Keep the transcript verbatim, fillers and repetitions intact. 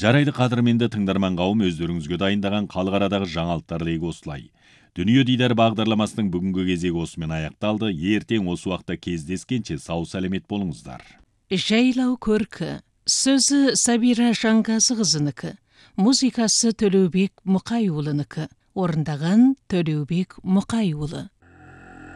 Жарайды қадірменді тыңдарман қауым, өздеріңізге дайындаған халық арадағы жаңалықтар легі осылай. Дүние дидар бағдарламасының бүгінгі кезегі осымен аяқталды. Ертең осы уақытта кездескенше сау сәлемет болыңыздар. Жайлау көркі, сөзі Сабира Жаңғазықызынікі, музыкасы Төлеубек Мұқайұлынікі, орындаған Төлеубек Мұқайұлы.